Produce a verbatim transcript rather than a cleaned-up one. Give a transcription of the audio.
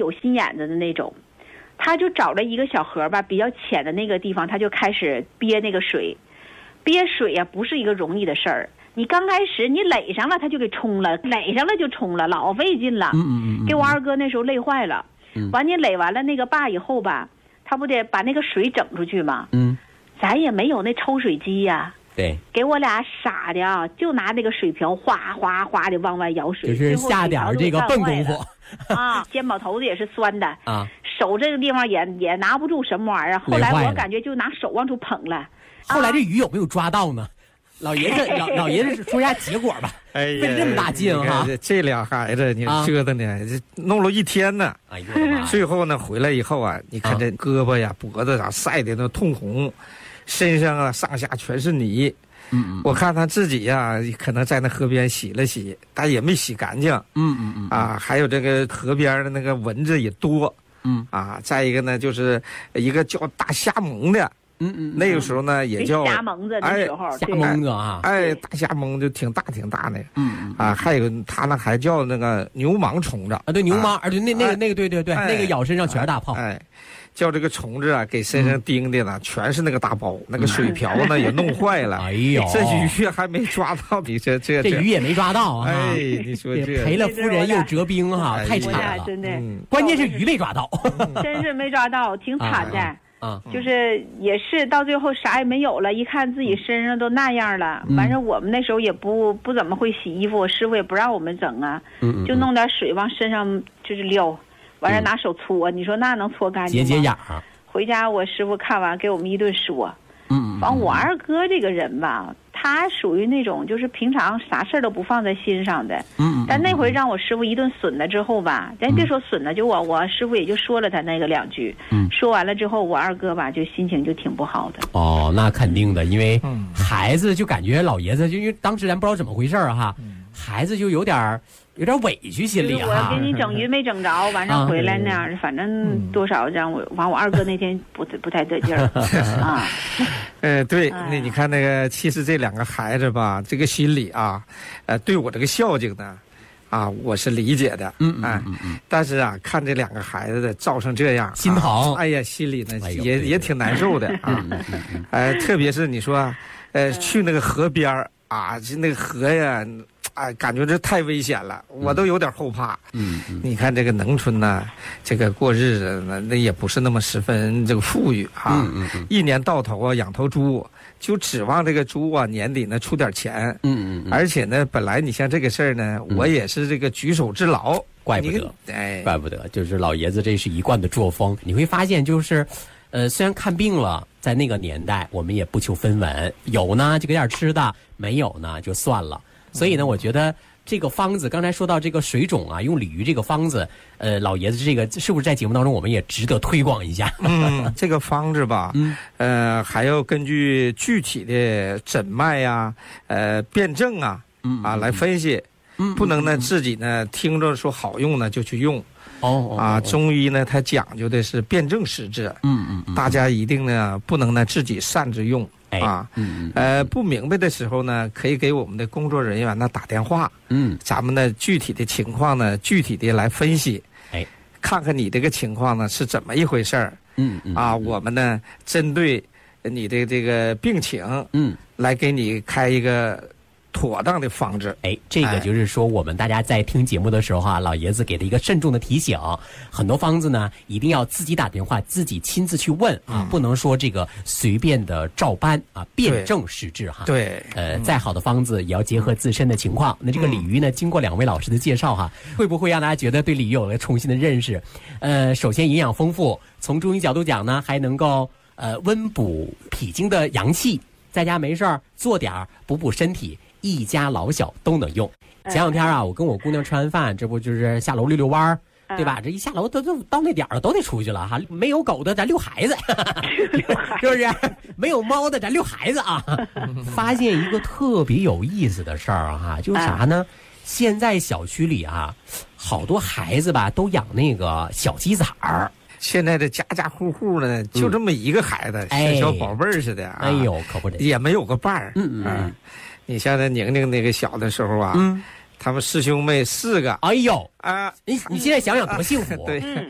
有心眼子的那种，他就找了一个小河吧，比较浅的那个地方，他就开始憋那个水。憋水呀、啊，不是一个容易的事儿。你刚开始你垒上了，他就给冲了，垒上了就冲了，老费劲了。 嗯嗯嗯， 给我二哥那时候累坏了。嗯，完你垒完了那个坝以后吧，他不得把那个水整出去吗？ 嗯， 咱也没有那抽水机呀、啊。 对， 给我俩傻的啊，就拿那个水瓢哗哗哗的往外舀水， 就是下点这个笨功夫啊，肩膀头子也是酸的啊， 手这个地方也也拿不住什么玩意儿。后来我感觉就拿手往出捧了。 后来这鱼有没有抓到呢？老爷子，老老爷子说一下结果吧。 哎呀， 费这么大劲哈！ 这俩孩子你折腾呢，这弄了一天呢。 哎呦我的妈！ 最后呢，回来以后啊，你看这胳膊呀、脖子上晒的那通红，身上啊上下全是泥。 嗯嗯。 我看他自己呀，可能在那河边洗了洗，但也没洗干净。 嗯嗯嗯。 啊，还有这个河边的那个蚊子也多。 嗯。 啊，再一个呢，就是一个叫大虾虻的。 嗯嗯， 那个时候呢也叫虾虻子那时候， 虾虻子啊， 哎，大虾虻就挺大挺大的， 嗯嗯啊，还有它那还叫那个牛虻虫子啊，对牛虻，啊对那那个那个对对对，那个咬身上全是大泡， 哎，叫这个虫子啊，给身上叮的呢，全是那个大包，那个水瓢呢也弄坏了， 哎呦， 这鱼还没抓到，你这这这鱼也没抓到啊， 哎，你说这赔了夫人又折兵哈，太惨了， 真的， 关键是鱼没抓到， 真是没抓到，挺惨的。 啊， 就是也是到最后啥也没有了，一看自己身上都那样了， 嗯、 反正我们那时候也不不怎么会洗衣服，我师傅也不让我们整啊， 嗯嗯嗯就弄点水往身上就是撩，完了拿手搓，嗯、你说那能搓干净吗？ 解解眼儿。 回家我师傅看完给我们一顿说， 嗯， 完我二哥这个人吧，他属于那种就是平常啥事儿都不放在心上的， 嗯， 但那回让我师傅一顿损了之后吧，咱别说损了，就我我师傅也就说了他那个两句， 嗯， 说完了之后，我二哥吧就心情就挺不好的。 哦，那肯定的，因为孩子就感觉老爷子就因为当时咱不知道怎么回事儿哈，孩子就有点有点委屈心里哈。我给你整鱼没整着，晚上回来那样，啊、反正多少让我完我二哥那天不不太得劲儿啊。 呃，对，那你看那个，其实这两个孩子吧，这个心理啊，呃，对我这个孝敬呢，啊，我是理解的， 嗯嗯嗯嗯， 但是啊，看这两个孩子的造成这样， 心疼， 哎呀，心里呢也也挺难受的啊，呃，特别是你说，呃，去那个河边啊，就那个河呀。哎，感觉这太危险了，我都有点后怕。 嗯，嗯你看这个农村呢，这个过日子呢，那也不是那么十分这个富裕啊。 嗯嗯嗯， 一年到头啊养头猪，就指望这个猪啊年底呢出点钱。 嗯嗯嗯。 而且呢，本来你像这个事儿呢，我也是这个举手之劳， 嗯、怪不得， 哎， 怪不得，就是老爷子这是一贯的作风。你会发现，就是，呃，虽然看病了。在那个年代，我们也不求分文，有呢就给点吃的，没有呢就算了。所以呢，我觉得这个方子，刚才说到这个水肿啊，用鲤鱼这个方子，呃，老爷子这个是不是在节目当中我们也值得推广一下？ 嗯，这个方子吧， 嗯， 呃，还要根据具体的诊脉呀、呃辨证啊， 嗯啊来分析， 嗯， 不能呢自己呢听着说好用呢就去用。 哦啊，中医呢，它讲究的是辨证施治， 嗯嗯嗯， 大家一定呢不能呢自己擅自用啊， 嗯嗯， 呃，不明白的时候呢，可以给我们的工作人员呢打电话， 嗯， 咱们呢具体的情况呢具体的来分析， 哎， 看看你这个情况呢是怎么一回事儿， 嗯嗯， 啊，我们呢针对你的这个病情， 嗯， 来给你开一个妥当的方子。 哎，这个就是说我们大家在听节目的时候哈、啊，老爷子给的一个慎重的提醒，很多方子呢一定要自己打电话，自己亲自去问啊，嗯、不能说这个随便的照搬啊，辨证施治哈。 对， 呃，再好的方子也要结合自身的情况。那这个鲤鱼呢，经过两位老师的介绍哈，会不会让大家觉得对鲤鱼有了重新的认识？呃，首先营养丰富，从中医角度讲呢，还能够呃温补脾经的阳气，在家没事儿做点补补身体。一家老小都能用。前两天啊，我跟我姑娘吃完饭，这不就是下楼溜溜弯儿，对吧？这一下楼都都到那点儿了，都得出去了哈。没有狗的咱遛孩子，是不是？没有猫的咱遛孩子啊。发现一个特别有意思的事儿哈，就是啥呢？现在小区里啊，好多孩子吧都养那个小鸡仔儿。 现在的家家户户呢，就这么一个孩子，像小宝贝儿似的、啊。 哎呦，可不得， 也没有个伴儿。 嗯嗯嗯。 你像那宁宁那个小的时候啊， 嗯， 他们师兄妹四个， 哎呦啊， 你你现在想想多幸福， 对。